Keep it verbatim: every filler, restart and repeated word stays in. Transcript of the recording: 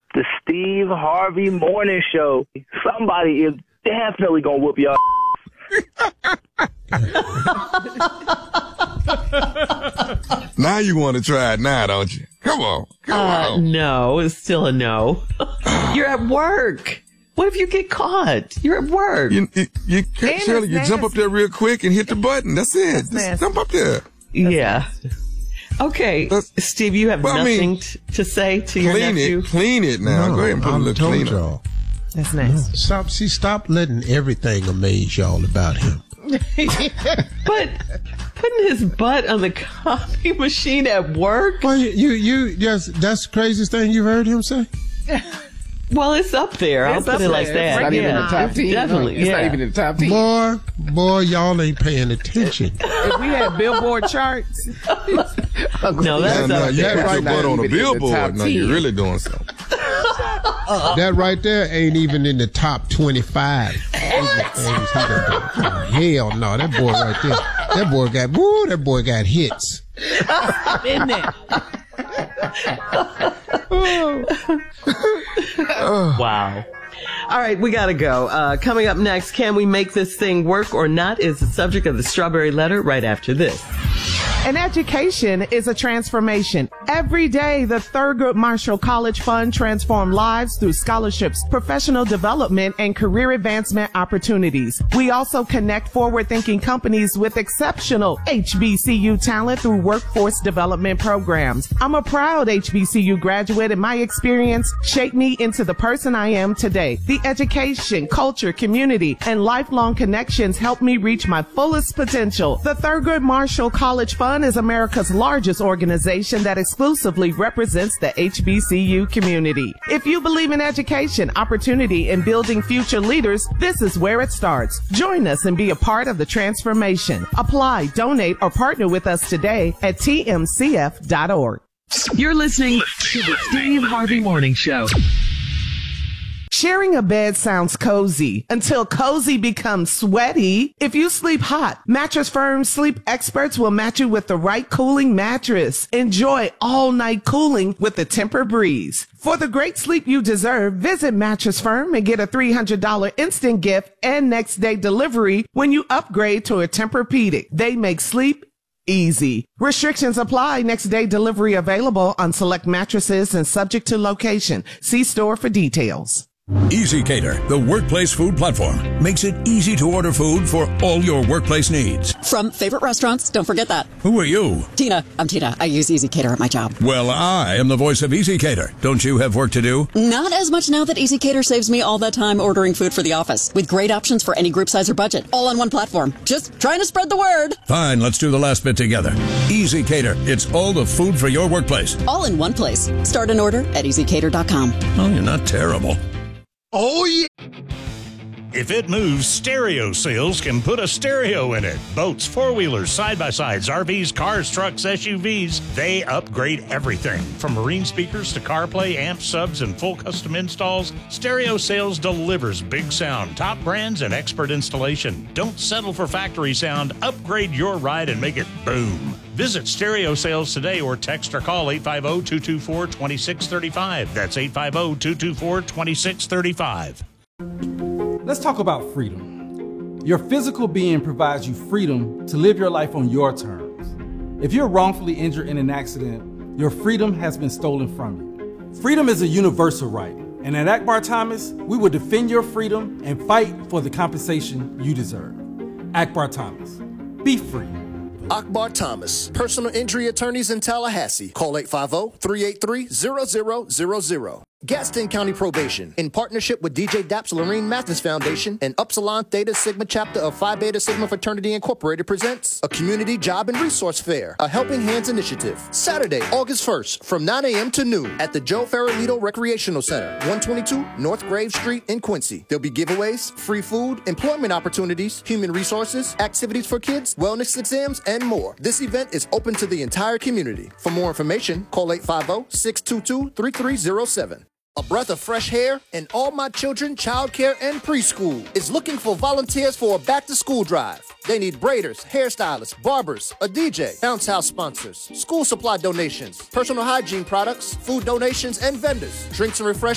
The Steve Harvey Morning Show. Somebody is definitely gonna whoop y'all. Now you want to try it now, don't you? Come on. Come uh, on. No, it's still a no. You're at work. What if you get caught? You're at work. You, you, you, can't, Shirley, you jump up there real quick and hit the button. That's it. Just jump up there. Yeah. Okay, That's, Steve, you have well, nothing I mean, t- to say to your clean nephew? It, clean it now. No, Go ahead and put I a little told cleaner. y'all. That's nice. Stop. See, stop letting everything amaze y'all about him. But putting his butt on the copy machine at work? Well, you, you, just, that's the craziest thing you've heard him say? Well, it's up there. It's I'll put it like there. that. It's not yeah. even in the top ten. Definitely. It's yeah. not even in the top ten. Boy, boy, y'all ain't paying attention. If we had Billboard charts. No, that's now, now, you that put right your butt on a billboard. Now you're really doing something. That right there ain't even in the top twenty-five. Hell no, that boy right there. That boy got, woo, that boy got hits. Isn't it? Wow. All right, we got to go. Uh, coming up next, can we make this thing work or not is the subject of the Strawberry Letter right after this. An education is a transformation. Every day, the Thurgood Marshall College Fund transforms lives through scholarships, professional development, and career advancement opportunities. We also connect forward-thinking companies with exceptional H B C U talent through workforce development programs. I'm a proud H B C U graduate, and my experience shaped me into the person I am today. The education, culture, community, and lifelong connections helped me reach my fullest potential. The Thurgood Marshall College Fund is America's largest organization that exclusively represents the H B C U community. If you believe in education, opportunity, and building future leaders, this is where it starts. Join us and be a part of the transformation. Apply, donate, or partner with us today at T M C F dot org. You're listening to the Steve Harvey Morning Show. Sharing a bed sounds cozy until cozy becomes sweaty. If you sleep hot, Mattress Firm sleep experts will match you with the right cooling mattress. Enjoy all night cooling with the Tempur-Breeze. For the great sleep you deserve, visit Mattress Firm and get a three hundred dollars instant gift and next day delivery when you upgrade to a Tempur-Pedic. They make sleep easy. Restrictions apply. Next day delivery available on select mattresses and subject to location. See store for details. EasyCater, the workplace food platform, makes it easy to order food for all your workplace needs. From favorite restaurants, don't forget that. Who are you? Tina. I'm Tina. I use EasyCater at my job. Well, I am the voice of EasyCater. Don't you have work to do? Not as much now that EasyCater saves me all that time ordering food for the office. With great options for any group size or budget. All on one platform. Just trying to spread the word. Fine, let's do the last bit together. EasyCater. It's all the food for your workplace. All in one place. Start an order at easy cater dot com. Oh, you're not terrible. Oh, yeah. If it moves, Stereo Sales can put a stereo in it. Boats, four-wheelers, side-by-sides, R Vs, cars, trucks, S U Vs, they upgrade everything. From marine speakers to CarPlay, amp subs, and full custom installs, Stereo Sales delivers big sound, top brands, and expert installation. Don't settle for factory sound. Upgrade your ride and make it boom. Visit Stereo Sales today or text or call eight five zero, two two four, two six three five. That's eight five zero, two two four, two six three five. Let's talk about freedom. Your physical being provides you freedom to live your life on your terms. If you're wrongfully injured in an accident, your freedom has been stolen from you. Freedom is a universal right, and at Akbar Thomas, we will defend your freedom and fight for the compensation you deserve. Akbar Thomas, be free. Akbar Thomas, personal injury attorneys in Tallahassee. Call eight five zero, three eight three, zero zero zero zero. Gaston County Probation, in partnership with D J Daps Lorraine Mathis Foundation and Upsilon Theta Sigma chapter of Phi Beta Sigma Fraternity Incorporated, presents a community job and resource fair, a Helping Hands initiative. Saturday, August first, from nine a.m. to noon at the Joe Farolito Recreational Center, one twenty-two North Grave Street in Quincy. There'll be giveaways, free food, employment opportunities, human resources, activities for kids, wellness exams, and more. This event is open to the entire community. For more information, call eight five zero, six two two, three three zero seven. A breath of fresh hair, and All My Children Childcare and Preschool is looking for volunteers for a back-to-school drive. They need braiders, hairstylists, barbers, a D J, bounce house sponsors, school supply donations, personal hygiene products, food donations, and vendors. Drinks and refreshments